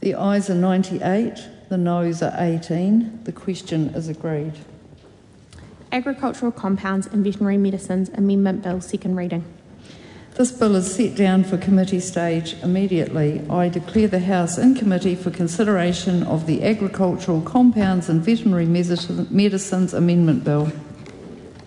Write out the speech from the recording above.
The ayes are 98, the noes are 18. The question is agreed. Agricultural Compounds and Veterinary Medicines Amendment Bill, second reading. This bill is set down for committee stage immediately. I declare the House in committee for consideration of the Agricultural Compounds and Veterinary Medicines Amendment Bill.